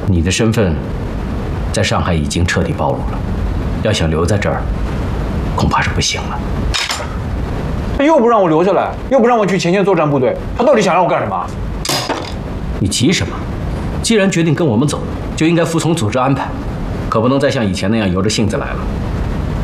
你的身份在上海已经彻底暴露了，要想留在这儿，恐怕是不行了。 他又不让我留下来，又不让我去前线作战部队，他到底想让我干什么？ 你急什么？既然决定跟我们走，就应该服从组织安排，可不能再像以前那样由着性子来了。